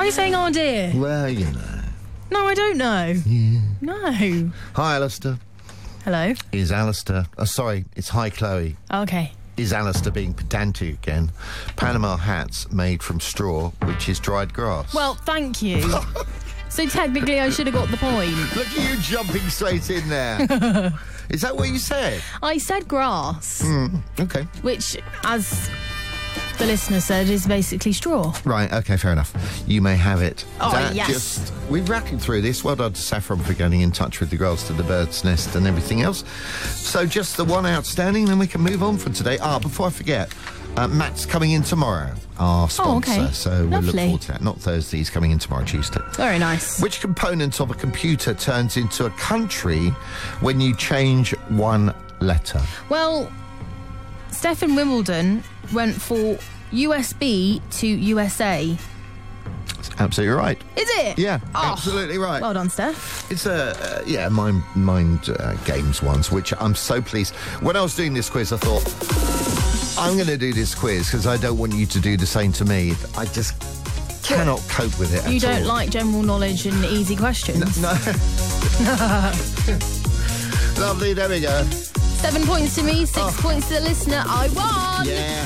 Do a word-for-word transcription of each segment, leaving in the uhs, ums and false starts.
you saying, oh dear? Well, you know. No, I don't know. Yeah. No. Hi, Alistair. Hello? Is Alistair... Oh, sorry, it's hi, Chloe. Okay. Is Alistair being pedantic again? Panama hats made from straw, which is dried grass. Well, thank you. So technically I should have got the point. Look at you jumping straight in there. Is that what you said? I said grass. Mm, okay. Which, as the listener said, is basically straw. Right, okay, fair enough. You may have it. Oh, that yes. Just, we've rattled through this. Well done to Saffron for getting in touch with regards to the bird's nest and everything else. So just the one outstanding, then we can move on for today. Ah, before I forget, uh, Matt's coming in tomorrow, our sponsor. Oh, okay. So we'll look Lovely. forward to that. Not Thursday, he's coming in tomorrow, Tuesday. Very nice. Which component of a computer turns into a country when you change one letter? Well, Stefan Wimbledon went for U S B to U S A. That's absolutely right. Is it? Yeah, Oh, absolutely right. Well done, Steph. It's a, uh, yeah, mind, mind uh, games ones, which I'm so pleased. When I was doing this quiz, I thought, I'm going to do this quiz because I don't want you to do the same to me. I just cannot cope with it You at don't all. like general knowledge and easy questions? No. Lovely, there we go. Seven points to me, six Oh. points to the listener. I won! Yeah.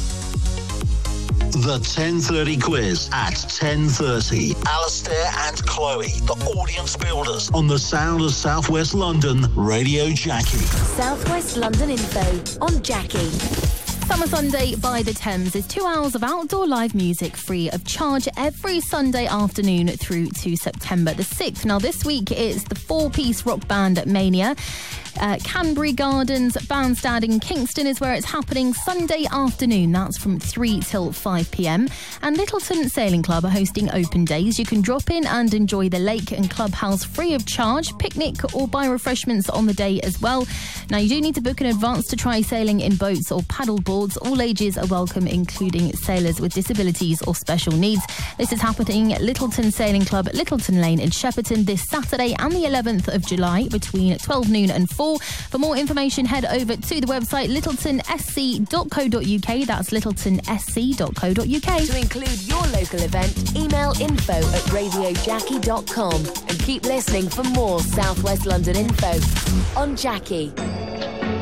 The ten thirty quiz at ten thirty. Alistair and Chloe, the audience builders on the sound of South West London, Radio Jackie. South West London info on Jackie. Summer Sunday by the Thames is two hours of outdoor live music free of charge every Sunday afternoon through to September the sixth. Now, this week it's the four-piece rock band Mania. Uh, Canbury Gardens Bandstand in Kingston is where it's happening Sunday afternoon. That's from three till five p.m. And Littleton Sailing Club are hosting open days. You can drop in and enjoy the lake and clubhouse free of charge, picnic or buy refreshments on the day as well. Now, you do need to book in advance to try sailing in boats or paddle boards. All ages are welcome, including sailors with disabilities or special needs. This is happening at Littleton Sailing Club, Littleton Lane in Shepperton this Saturday and the eleventh of July between twelve noon and four. For more information, head over to the website littleton s c dot co dot u k. That's littleton s c dot co dot u k. To include your local event, email info at radio jackie dot com and keep listening for more South West London info on Jackie.